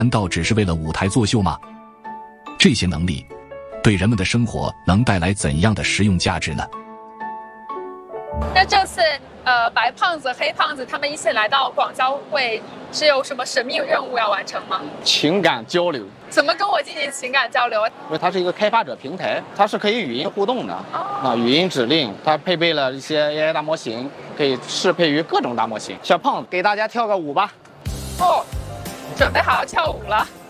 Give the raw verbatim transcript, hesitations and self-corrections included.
难道只是为了舞台作秀吗？这些能力对人们的生活能带来怎样的实用价值呢？ 那这次呃，白胖子、黑胖子他们一起来到广交会，是有什么神秘任务要完成吗？ 情感交流。 怎么跟我进行情感交流？ 因为它是一个开发者平台，它是可以语音互动的、 哦、 啊，语音指令，它配备了一些 A I 大模型，可以适配于各种大模型。小胖子，给大家跳个舞吧。 哦，准备好跳舞了。